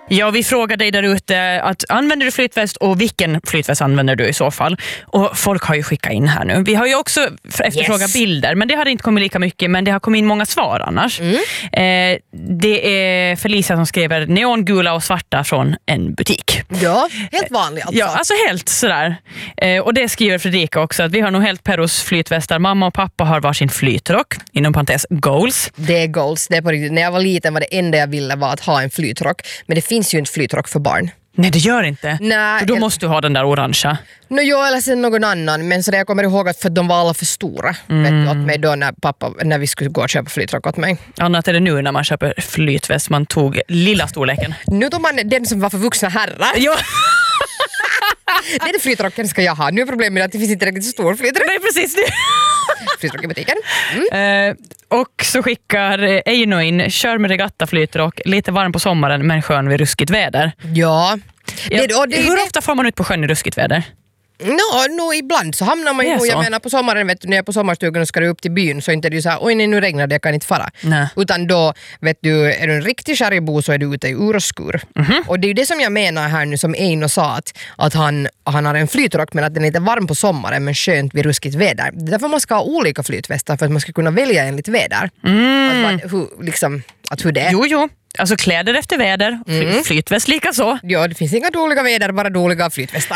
Ja, vi frågar dig där ute att använder du flytväst och vilken flytväst använder du i så fall? Och folk har ju skickat in här nu. Vi har ju också efterfrågat bilder, men det hade inte kommit lika mycket, men det har kommit in många svar annars. Det är Felicia som skriver neongula och svarta från en butik. Ja, helt vanligt alltså. Ja, alltså helt sådär. Och det skriver Fredrika också, att vi har nog helt Perros flytvästar. Mamma och pappa har varsin flytrock, inom parentes goals. Det är goals, det är på riktigt. När jag var liten var det enda jag ville var att ha en flytrock. Men det finns ju inte flytrock för barn. Nej, det gör inte. Nej, för då måste du ha den där orangea. Eller sen någon annan. Men så jag kommer ihåg att för de var alla för stora. Vet du, åt mig då när vi skulle gå och köpa flytrock åt mig. Annat är det nu när man köper flytväst. Man tog lilla storleken. Nu tog man den som var för vuxna herrar. Ja. Det är det flytrocken ska jag ha. Nu är problemet att det finns inte riktigt stor flytrock. Nej, precis. Flytrock i butiken. Och så skickar Eino in, kör med regatta flytrock, lite varm på sommaren men skön vid ruskigt väder. Ja. Hur ofta får man ut på sjön i ruskigt väder? Ibland så hamnar man ju, jag menar på sommaren, vet du, när jag är på sommarstugan och ska upp till byn så är inte det så här, oj nej, nu regnar det, jag kan inte fara. Nej. Utan då, vet du, är du en riktig skärgbo så är du ute i ur och skur. Och det är ju det som jag menar här nu, som Eino sa, att han har en flytrock men att den är lite varm på sommaren men skönt vid ruskigt väder. Det är därför man ska ha olika flytvästar, för att man ska kunna välja enligt väder. Hur det är. Jo. Alltså kläder efter väder, flytväst lika så. Ja, det finns inga dåliga väder, bara dåliga flytvästar.